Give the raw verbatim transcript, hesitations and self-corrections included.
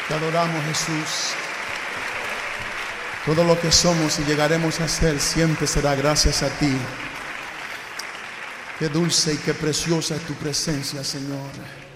Te adoramos, Jesús. Todo lo que somos y llegaremos a ser siempre será gracias a ti. Qué dulce y qué preciosa es tu presencia, Señor.